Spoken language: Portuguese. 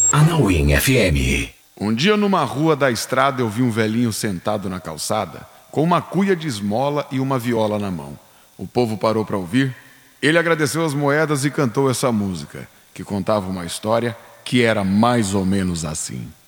Anauim FM. Um dia numa rua da estrada eu vi um velhinho sentado na calçada, com uma cuia de esmola e uma viola na mão. O povo parou para ouvir. Ele agradeceu as moedas e cantou essa música, que contava uma história que era mais ou menos assim.